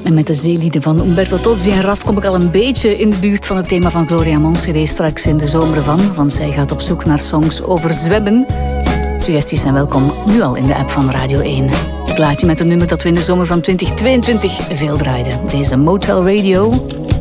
En met de zeelieden van Umberto Tozzi en Raf kom ik al een beetje in de buurt van het thema van Gloria Monserrat straks in de zomer van. Want zij gaat op zoek naar songs over zwemmen. Suggesties zijn welkom nu al in de app van Radio 1. Het plaatje met een nummer dat we in de zomer van 2022 veel draaiden. Deze Motel Radio.